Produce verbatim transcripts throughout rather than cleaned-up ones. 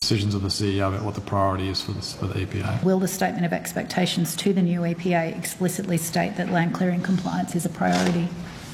decisions of the C E O about what the priority is for, this, for the E P A. Will the statement of expectations to the new E P A explicitly state that land clearing compliance is a priority?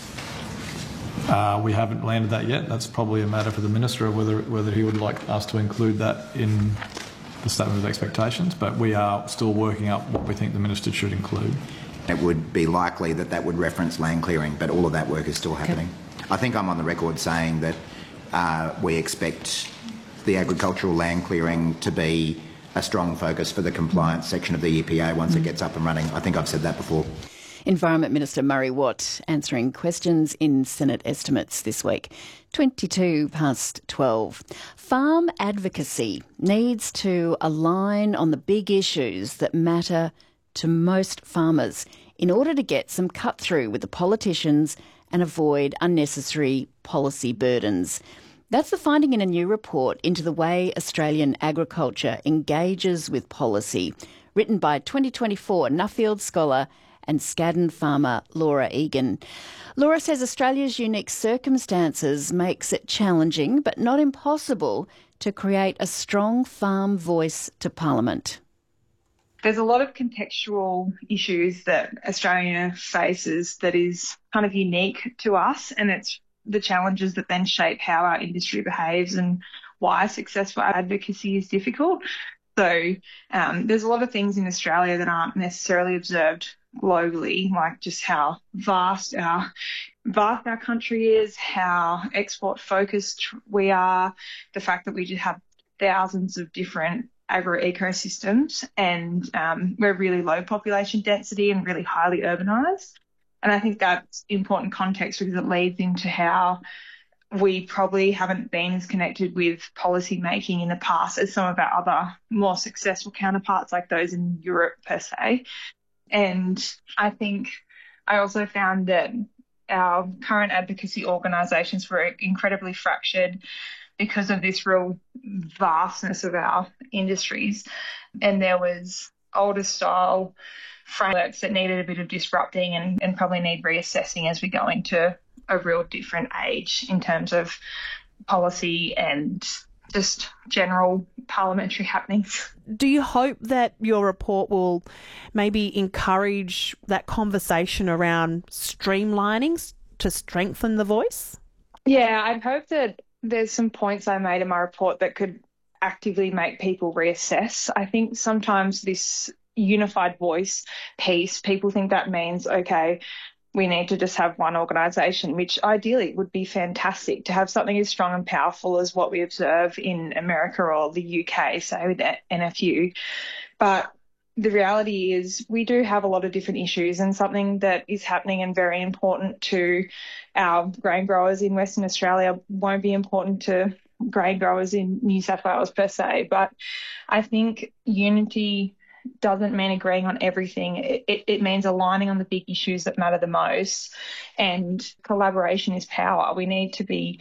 Uh, we haven't landed that yet. That's probably a matter for the Minister of whether, whether he would like us to include that in the statement of expectations, but we are still working up what we think the Minister should include. It would be likely that that would reference land clearing, but all of that work is still happening. Okay. I think I'm on the record saying that uh, we expect the agricultural land clearing to be a strong focus for the compliance section of the E P A once mm. it gets up and running. I think I've said that before. Environment Minister Murray Watt answering questions in Senate estimates this week. twenty-two past twelve. Farm advocacy needs to align on the big issues that matter to most farmers in order to get some cut through with the politicians and avoid unnecessary policy burdens. That's the finding in a new report into the way Australian agriculture engages with policy, written by twenty twenty-four Nuffield scholar and Scadden farmer Laura Egan. Laura says Australia's unique circumstances makes it challenging but not impossible to create a strong farm voice to Parliament. There's a lot of contextual issues that Australia faces that is kind of unique to us, and it's the challenges that then shape how our industry behaves and why successful advocacy is difficult. So um, there's a lot of things in Australia that aren't necessarily observed globally, like just how vast our vast our country is, how export focused we are, the fact that we just have thousands of different agro-ecosystems, and um, we're really low population density and really highly urbanised. And I think that's important context because it leads into how we probably haven't been as connected with policy making in the past as some of our other more successful counterparts, like those in Europe per se. And I think I also found that our current advocacy organisations were incredibly fractured because of this real vastness of our industries. And there was older style frameworks that needed a bit of disrupting and, and probably need reassessing as we go into a real different age in terms of policy and just general parliamentary happenings. Do you hope that your report will maybe encourage that conversation around streamlining to strengthen the voice? Yeah, I hope that there's some points I made in my report that could actively make people reassess. I think sometimes this unified voice piece, people think that means, okay, we need to just have one organisation, which ideally would be fantastic to have something as strong and powerful as what we observe in America or the U K, say with N F U. But the reality is we do have a lot of different issues, and something that is happening and very important to our grain growers in Western Australia won't be important to grain growers in New South Wales per se. But I think unity doesn't mean agreeing on everything. It, it, it means aligning on the big issues that matter the most, and collaboration is power. We need to be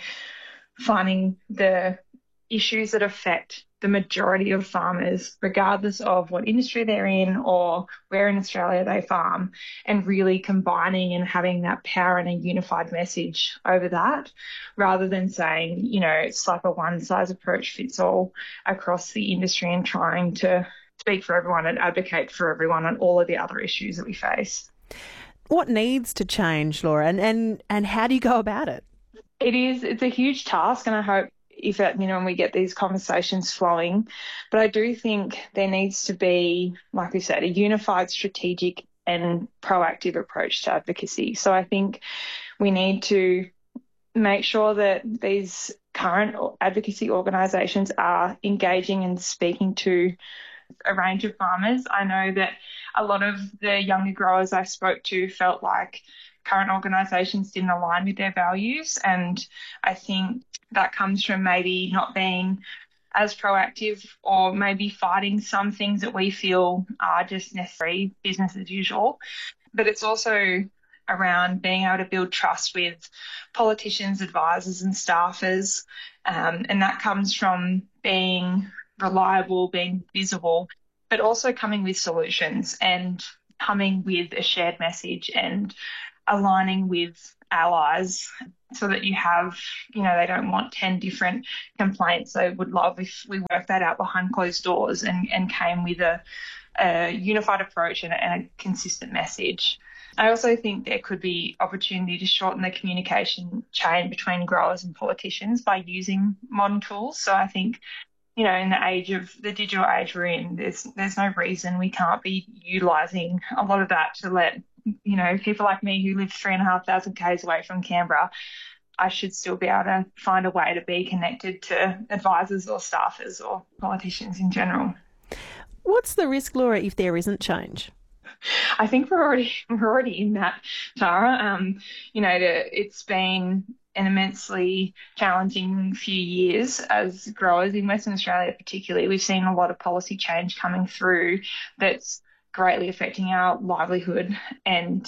finding the issues that affect the majority of farmers, regardless of what industry they're in or where in Australia they farm, and really combining and having that power and a unified message over that, rather than saying, you know, it's like a one-size approach fits all across the industry and trying to speak for everyone and advocate for everyone on all of the other issues that we face. What needs to change, Laura, and, and, and how do you go about it? It is, it's a huge task, and I hope if it, you know, when we get these conversations flowing, but I do think there needs to be, like we said, a unified, strategic and proactive approach to advocacy. So I think we need to make sure that these current advocacy organisations are engaging and speaking to a range of farmers. I know that a lot of the younger growers I spoke to felt like current organisations didn't align with their values, and I think that comes from maybe not being as proactive or maybe fighting some things that we feel are just necessary business as usual. But it's also around being able to build trust with politicians, advisors and staffers, um, and that comes from being reliable, being visible, but also coming with solutions and coming with a shared message and aligning with allies so that you have, you know, they don't want ten different complaints. They would love if we worked that out behind closed doors and, and came with a, a unified approach and a, and a consistent message. I also think there could be opportunity to shorten the communication chain between growers and politicians by using modern tools. So I think, you know, in the age of the digital age we're in, there's there's no reason we can't be utilising a lot of that to let, you know, people like me who live three and a half thousand k's away from Canberra, I should still be able to find a way to be connected to advisors or staffers or politicians in general. What's the risk, Laura, if there isn't change? I think we're already we're already in that, Tara. Um, you know, the, it's been an immensely challenging few years as growers in Western Australia particularly. We've seen a lot of policy change coming through that's greatly affecting our livelihood. And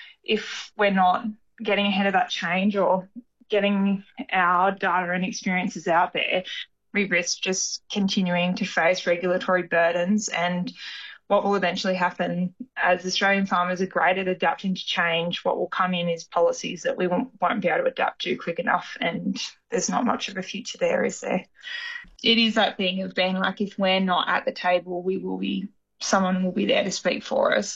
if we're not getting ahead of that change or getting our data and experiences out there, we risk just continuing to face regulatory burdens. And what will eventually happen as Australian farmers are great at adapting to change, what will come in is policies that we won't, won't be able to adapt to quick enough, and there's not much of a future there, is there? It is that thing of being like, if we're not at the table, we will be, someone will be there to speak for us.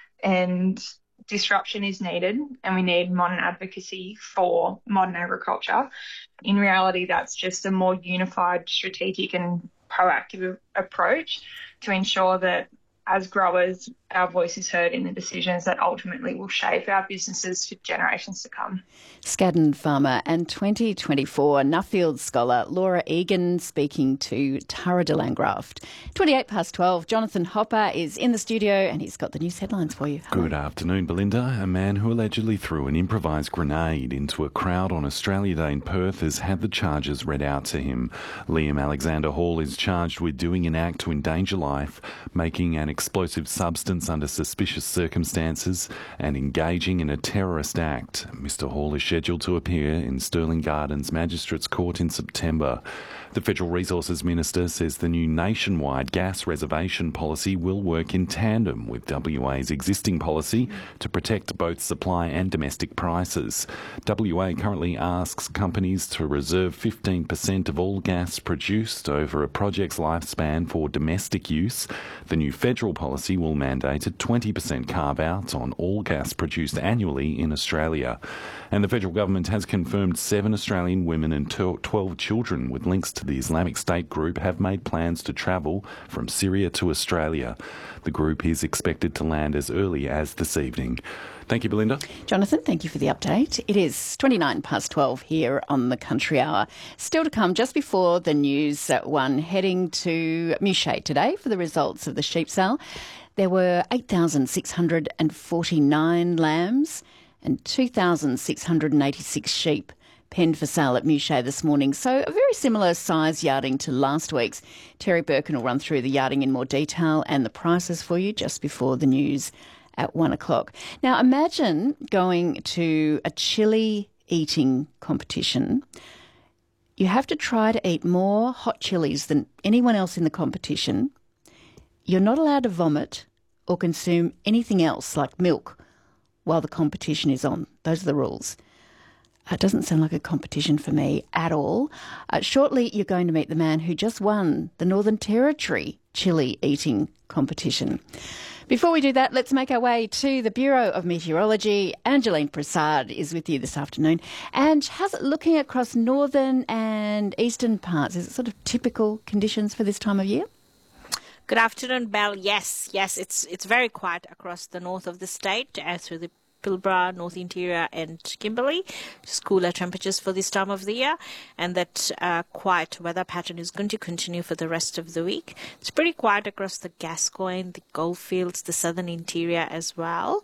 And disruption is needed, and we need modern advocacy for modern agriculture. In reality, that's just a more unified, strategic and proactive approach to ensure that as growers, our voice is heard in the decisions that ultimately will shape our businesses for generations to come. Scaddan farmer and twenty twenty-four Nuffield scholar Laura Egan speaking to Tara de Landgraft. twenty-eight past twelve, Jonathan Hopper is in the studio and he's got the news headlines for you. Hello. Good afternoon, Belinda. A man who allegedly threw an improvised grenade into a crowd on Australia Day in Perth has had the charges read out to him. Liam Alexander Hall is charged with doing an act to endanger life, making an explosive substance under suspicious circumstances and engaging in a terrorist act. Mister Hall is scheduled to appear in Stirling Gardens Magistrates Court in September. The Federal Resources Minister says the new nationwide gas reservation policy will work in tandem with W A's existing policy to protect both supply and domestic prices. W A currently asks companies to reserve fifteen percent of all gas produced over a project's lifespan for domestic use. The new federal policy will mandate a twenty percent carve-out on all gas produced annually in Australia. And the federal government has confirmed seven Australian women and twelve children with links to the Islamic State group have made plans to travel from Syria to Australia. The group is expected to land as early as this evening. Thank you, Belinda. Jonathan, thank you for the update. It is twenty-nine past twelve here on the Country Hour. Still to come just before the news at one, heading to Mushait today for the results of the sheep sale. There were eight thousand six hundred forty-nine lambs and two thousand six hundred eighty-six sheep penned for sale at Mushait this morning. So a very similar size yarding to last week's. Terry Birkin will run through the yarding in more detail and the prices for you just before the news at one o'clock. Now imagine going to a chili eating competition. You have to try to eat more hot chilies than anyone else in the competition. You're not allowed to vomit or consume anything else like milk while the competition is on. Those are the rules. It doesn't sound like a competition for me at all. Uh, shortly, you're going to meet the man who just won the Northern Territory chili eating competition. Before we do that, let's make our way to the Bureau of Meteorology. Angeline Prasad is with you this afternoon. And how's it looking across northern and eastern parts? Is it sort of typical conditions for this time of year? Good afternoon, Belle. Yes, yes, it's it's very quiet across the north of the state, as through the Pilbara, North Interior and Kimberley. Just cooler temperatures for this time of the year, and that uh, quiet weather pattern is going to continue for the rest of the week. It's pretty quiet across the Gascoyne, the Goldfields, the southern interior as well,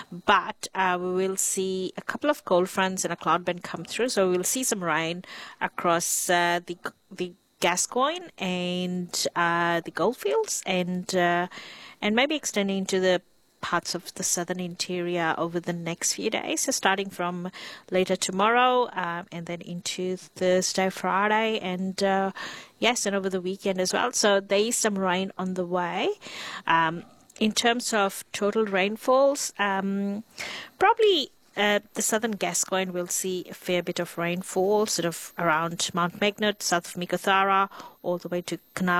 but uh, we will see a couple of cold fronts and a cloud band come through, so we'll see some rain across uh, the the Gascoyne and uh, the Goldfields, and uh, and maybe extending into the parts of the southern interior over the next few days, so starting from later tomorrow um, and then into Thursday, Friday, and uh, yes, and over the weekend as well. So there is some rain on the way. Um, in terms of total rainfalls, um, probably uh, the southern Gascoyne will see a fair bit of rainfall, sort of around Mount Magnet, south of Meekatharra, all the way to Canal